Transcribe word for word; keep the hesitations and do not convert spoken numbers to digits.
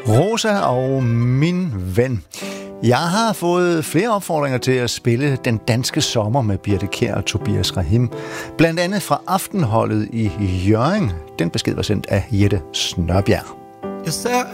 Rosa og min ven. Jeg har fået flere opfordringer til at spille Den Danske Sommer med Birthe Kjær og Tobias Rahim. Blandt andet fra Aftenholdet i Hjørring. Den besked var sendt af Jette Snørbjerg. Jeg ser